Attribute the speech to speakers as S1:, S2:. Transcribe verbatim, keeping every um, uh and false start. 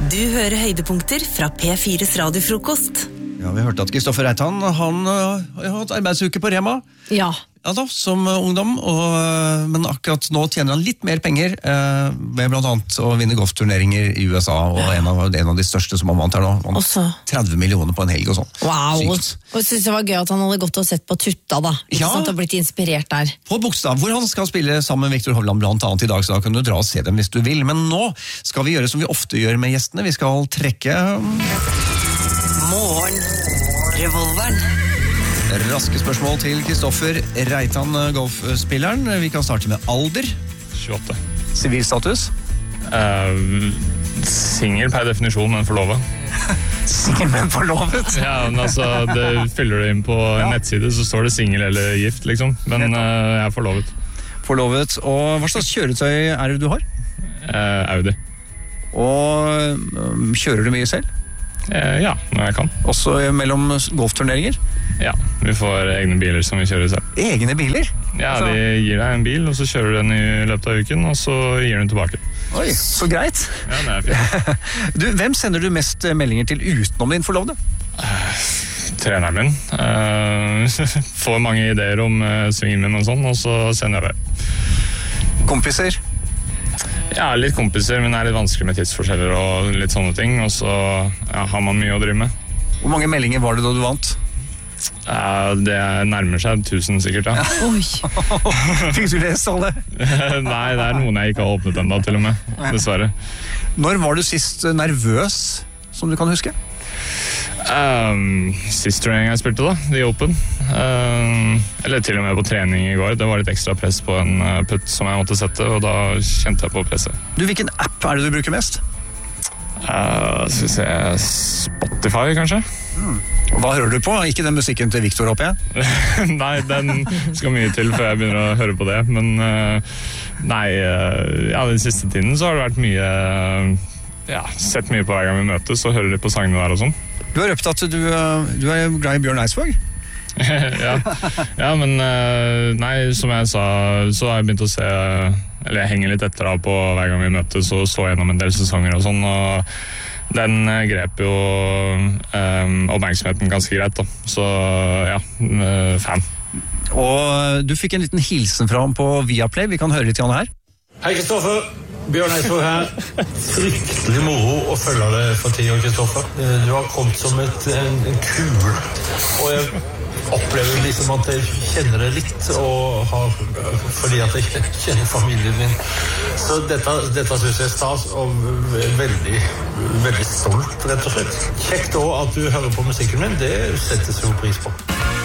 S1: Du hører høydepunkter fra P fires radiofrokost.
S2: Ja, vi hørte at Kristoffer Reitan, han uh, har hatt arbeidsuke på Rema.
S3: Ja.
S2: Ja da, som uh, ungdom, og, uh, men akkurat nå tjener han litt mer penger, uh, med blant annet å vinne golfturneringer i U S A, og en av, en av de største som han vant her nå. Han
S3: Også.
S2: tretti millioner på en helg og sånn.
S3: Wow.
S2: Sykt.
S3: Og jeg synes det var gøy at han hadde gått og sett på Tutta da. Ikke
S2: Ja.
S3: sant, og blitt inspirert der.
S2: På Bogstad, hvor han skal spille sammen med Victor Hovland blant annet i dag, så da kan du dra og se dem hvis du vil. Men nå skal vi gjøre som vi ofte gjør med gjestene. Vi skal trekke
S1: Morgen. Revolveren.
S2: raske spørsmål til Kristoffer Reitan, golfspilleren. Vi kan starte med alder.
S4: tjueåtte.
S2: Sivilstatus.
S4: Uh, Singel per definisjon, men forlovet.
S2: Singel, men forlovet.
S4: Ja, men altså, det fyller du inn på en nettside, så står det singel eller gift, liksom. Men uh, jeg er forlovet.
S2: Forlovet. Og hva slags kjøretøy er det du har?
S4: Uh, Audi.
S2: Og um, kjører du mye selv?
S4: Uh, ja, når jeg kan.
S2: Også mellom golfturneringer?
S4: Ja, vi får egne biler som vi kjører selv.
S2: Egne biler?
S4: Ja,
S2: Altså-
S4: de gir deg en bil, og så kjører du den i løpet av uken, og så gir du den tilbake.
S2: Oi, så greit.
S4: Ja, det er fint.
S2: Du, hvem sender du mest meldinger til utenom din forlovede?
S4: Treneren min. Uh, får mange ideer om uh, svingen min og sånn, og så sender jeg det.
S2: Kompiser?
S4: Ja, litt kompiser, men det er litt vanskelig med tidsforskjeller og litt sånne ting, og så ja, har man mye å drive med.
S2: Hvor mange meldinger var det da du vant?
S4: Ja, det nærmer seg tusen sikkert, ja.
S3: Oi.
S2: Fikk du lest alle?
S4: Nei, det er noen jeg ikke har åpnet enda, til og med, dessverre.
S2: Når var du sist nervøs, som du kan huske?
S4: Um, sist turnering jeg spilte da, The Open. Um, eller til og med på trening i går. Det var litt ekstra press på en putt som jeg måtte sette, og da kjente jeg på presset.
S2: Du, hvilken app er det du bruker mest?
S4: Uh, skal vi se, Spotify kanskje?
S2: Mm. Hva hører du på? Ikke den musikken til Victor, håper jeg?
S4: Nei, den skal mye til før jeg begynner å høre på det. Men uh, nei, uh, ja, den siste tiden så har det vært mye uh, ja, sett mye på hver gang vi møtes og hører litt på sangene der og sånn.
S2: Du har røpt at du, du er glad i Bjørn Eidsvåg?
S4: ja. ja, men uh, nei, som jeg sa, så har jeg begynt å se, eller jeg henger litt etter da på hver gang vi møtes og så gjennom en del sesonger og sånn, og den uh, grep jo um, oppmerksomheten ganske greit da, så ja, uh, fan.
S2: Og du fikk en liten hilsen fra ham på Viaplay, vi kan høre litt grann her.
S5: Hei Kristoffer, Bjørn Eidsvåg her. Fryktelig moro å følge deg for tiden, Kristoffer. Du har kommet som et, en, en kul, og jeg opplever liksom at jeg kjenner deg litt, og har, fordi at jeg kjenner familien din. Så dette, dette synes jeg er stas, og veldig, veldig stolt, rett og slett. Kjekt også at du hører på musikken min, det settes jo pris på.